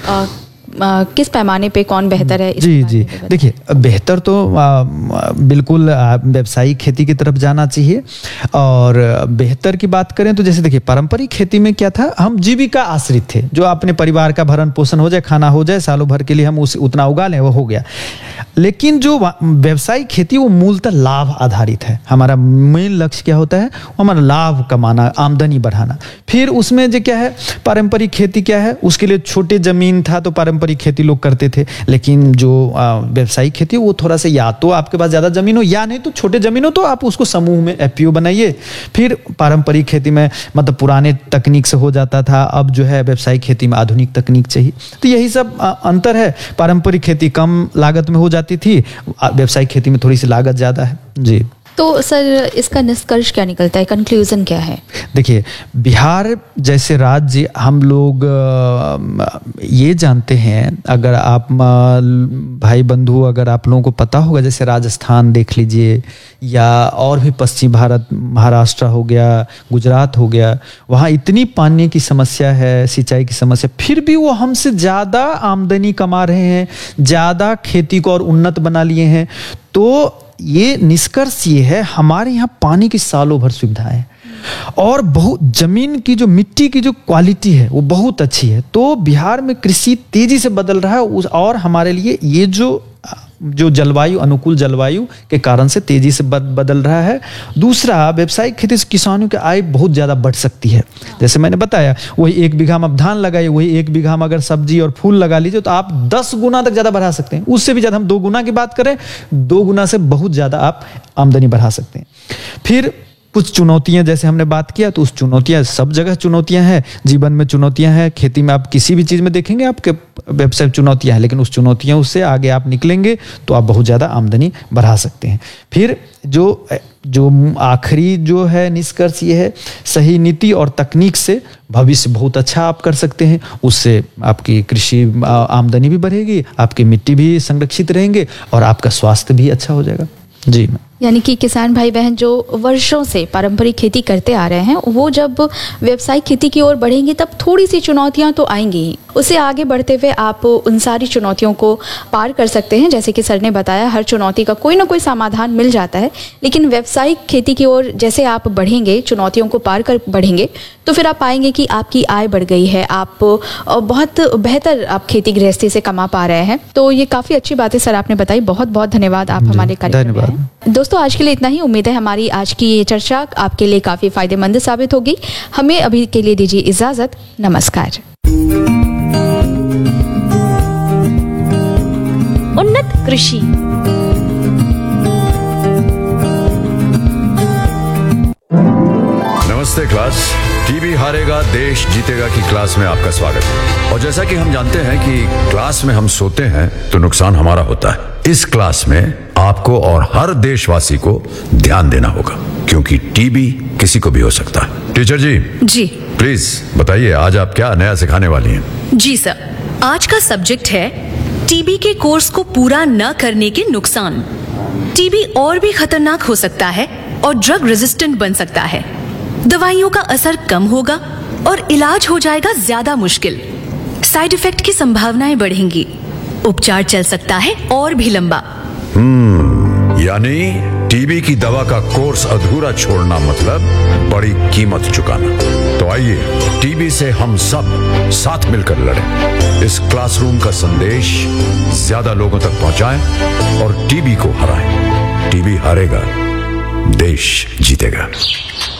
किस पैमाने पे कौन बेहतर है? जी देखिए, बेहतर तो बिल्कुल व्यावसायिक खेती की तरफ जाना चाहिए। और बेहतर की बात करें तो जैसे देखिए, पारंपरिक खेती में क्या था, हम जीविका आश्रित थे, जो अपने परिवार का भरण पोषण हो जाए, खाना हो जाए, सालों भर के लिए हम उतना उगा लें, वो हो गया। लेकिन जो व्यावसायिक खेती वो मूलतः लाभ आधारित है। हमारा मेन लक्ष्य क्या होता है, हमारा लाभ कमाना, आमदनी बढ़ाना। फिर उसमें जो क्या है, पारंपरिक खेती क्या है, उसके लिए छोटे जमीन था तो पारंपरिक खेती लोग करते थे। लेकिन जो व्यावसायिक खेती वो थोड़ा सा, या तो आपके पास ज्यादा जमीन हो या नहीं तो छोटे जमीन हो, तो आप उसको समूह में एफपीओ बनाइए। फिर पारंपरिक खेती में मतलब पुराने तकनीक से हो जाता था, अब जो है व्यावसायिक खेती में आधुनिक तकनीक चाहिए। तो यही सब अंतर है। पारंपरिक खेती कम लागत में हो जाती थी, व्यावसायिक खेती में थोड़ी सी लागत ज्यादा है। जी, तो सर इसका निष्कर्ष क्या निकलता है, कंक्लूजन क्या है? देखिए, बिहार जैसे राज्य, हम लोग ये जानते हैं, अगर आप भाई बंधु, अगर आप लोगों को पता होगा, जैसे राजस्थान देख लीजिए, या और भी पश्चिम भारत, महाराष्ट्र हो गया, गुजरात हो गया, वहाँ इतनी पानी की समस्या है, सिंचाई की समस्या, फिर भी वो हमसे ज़्यादा आमदनी कमा रहे हैं, ज़्यादा खेती को और उन्नत बना लिए हैं। तो ये निष्कर्ष ये है, हमारे यहाँ पानी की सालों भर सुविधा है और बहुत जमीन की जो मिट्टी की जो क्वालिटी है वो बहुत अच्छी है। तो बिहार में कृषि तेजी से बदल रहा है, और हमारे लिए ये जो जलवायु, अनुकूल जलवायु के कारण से तेजी से बदल रहा है। दूसरा, व्यावसायिक खेती से किसानों की आय बहुत ज्यादा बढ़ सकती है। जैसे मैंने बताया, वही 1 बीघा में आप धान लगाइए, वही 1 बीघा में अगर सब्जी और फूल लगा लीजिए तो आप 10 गुना तक ज्यादा बढ़ा सकते हैं। उससे भी ज्यादा, हम 2 गुना की बात करें, 2 गुना से बहुत ज्यादा आप आमदनी बढ़ा सकते हैं। फिर कुछ चुनौतियां, जैसे हमने बात किया, तो उस चुनौतियां, सब जगह चुनौतियां हैं, जीवन में चुनौतियां हैं, खेती में आप किसी भी चीज में देखेंगे आपके व्यवसाय चुनौतियां हैं, लेकिन उस चुनौतियों से आगे आप निकलेंगे तो आप बहुत ज्यादा आमदनी बढ़ा सकते हैं। फिर जो आखिरी जो है निष्कर्ष ये है, सही नीति और तकनीक से भविष्य बहुत अच्छा आप कर सकते हैं। उससे आपकी कृषि आमदनी भी बढ़ेगी, आपकी मिट्टी भी संरक्षित रहेंगे और आपका स्वास्थ्य भी अच्छा हो जाएगा। जी, यानी कि किसान भाई बहन जो वर्षों से पारंपरिक खेती करते आ रहे हैं, वो जब व्यावसायिक खेती की ओर बढ़ेंगे तब थोड़ी सी चुनौतियां तो आएंगी ही। उससे आगे बढ़ते हुए आप उन सारी चुनौतियों को पार कर सकते हैं। जैसे कि सर ने बताया, हर चुनौती का कोई ना कोई समाधान मिल जाता है। लेकिन व्यावसायिक खेती की ओर जैसे आप बढ़ेंगे, चुनौतियों को पार कर बढ़ेंगे, तो फिर आप पाएंगे कि आपकी आय बढ़ गई है, आप बहुत बेहतर आप खेती गृहस्थी से कमा पा रहे हैं। तो ये काफ़ी अच्छी बात है सर आपने बताई। बहुत बहुत धन्यवाद आप हमारे कार्यक्रम में हैं। दोस्तों, आज के लिए इतना ही। उम्मीद है हमारी आज की ये चर्चा आपके लिए काफ़ी फायदेमंद साबित होगी। हमें अभी के लिए दीजिए इजाज़त। नमस्कार। उन्नत कृषि। नमस्ते क्लास, टीबी हारेगा देश जीतेगा की क्लास में आपका स्वागत है। और जैसा कि हम जानते हैं कि क्लास में हम सोते हैं तो नुकसान हमारा होता है। इस क्लास में आपको और हर देशवासी को ध्यान देना होगा, क्योंकि टीबी किसी को भी हो सकता है। टीचर जी प्लीज बताइए, आज आप क्या नया सिखाने वाली हैं? जी सर, आज का सब्जेक्ट है टीबी के कोर्स को पूरा न करने के नुकसान। टीबी और भी खतरनाक हो सकता है और ड्रग रेजिस्टेंट बन सकता है। दवाइयों का असर कम होगा और इलाज हो जाएगा ज्यादा मुश्किल। साइड इफेक्ट की संभावनाएं बढ़ेंगी। उपचार चल सकता है और भी लंबा। यानी टीबी की दवा का कोर्स अधूरा छोड़ना मतलब बड़ी कीमत चुकाना। तो आइए टीबी से हम सब साथ मिलकर लड़ें। इस क्लासरूम का संदेश ज्यादा लोगों तक पहुंचाएं और टीबी को हराएं। टीबी हारेगा, देश जीतेगा।